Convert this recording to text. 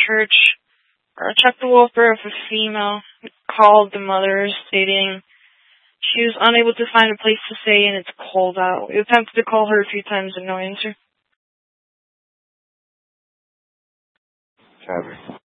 church checked the welfare of a female, called the mother, stating she was unable to find a place to stay and it's cold out. We attempted to call her a few times and no answer. Copy.